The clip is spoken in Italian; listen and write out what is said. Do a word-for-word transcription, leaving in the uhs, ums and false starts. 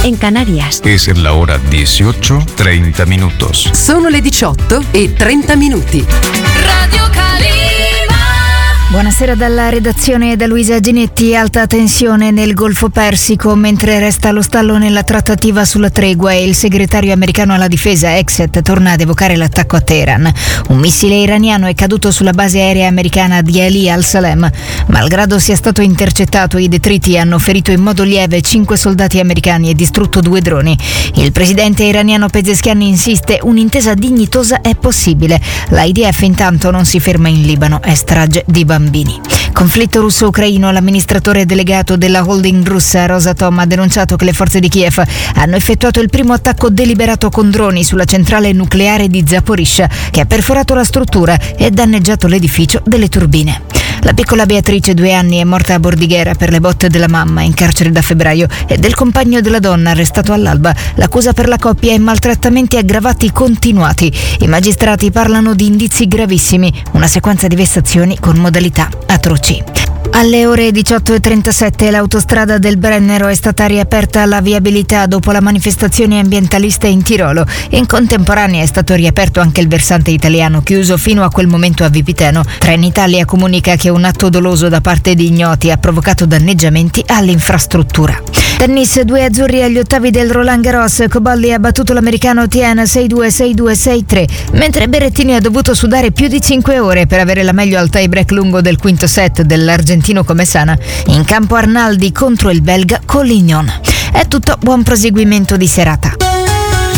en Canarias. Es la hora dieciocho, treinta minutos. Sono le diciotto e trenta minuti. Radio Calima. Buonasera dalla redazione, da Luisa Ginetti. Alta tensione nel Golfo Persico mentre resta allo stallo nella trattativa sulla tregua e il segretario americano alla difesa Exet torna ad evocare l'attacco a Teheran. Un missile iraniano è caduto sulla base aerea americana di Ali al-Salem. Malgrado sia stato intercettato, i detriti hanno ferito in modo lieve cinque soldati americani e distrutto due droni. Il presidente iraniano Pezeshkian insiste: un'intesa dignitosa è possibile. L'I D F intanto non si ferma in Libano, è strage di bambini. Conflitto russo-ucraino. L'amministratore delegato della holding russa Rosatom ha denunciato che le forze di Kiev hanno effettuato il primo attacco deliberato con droni sulla centrale nucleare di Zaporizhzhia, che ha perforato la struttura e danneggiato l'edificio delle turbine. La piccola Beatrice, due anni, è morta a Bordighera per le botte della mamma, in carcere da febbraio, e del compagno della donna, arrestato all'alba. L'accusa per la coppia è maltrattamenti aggravati continuati. I magistrati parlano di indizi gravissimi, una sequenza di vessazioni con modalità atroci. Alle ore diciotto e trentasette l'autostrada del Brennero è stata riaperta alla viabilità dopo la manifestazione ambientalista in Tirolo. In contemporanea è stato riaperto anche il versante italiano, chiuso fino a quel momento a Vipiteno. Trenitalia comunica che un atto doloso da parte di ignoti ha provocato danneggiamenti all'infrastruttura. Tennis, due azzurri agli ottavi del Roland Garros. Cobolli ha battuto l'americano Tien sei due sei due sei tre, mentre Berrettini ha dovuto sudare più di cinque ore per avere la meglio al tie break lungo del quinto set dell'argentino Comesana. In campo Arnaldi contro il belga Collignon. È tutto, buon proseguimento di serata.